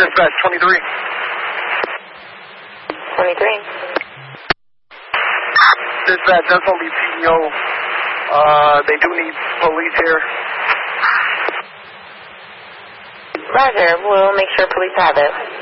Dispatch 23. 23. Dispatch, that's going to be PEO. They do need police here. Roger, we'll make sure police have it.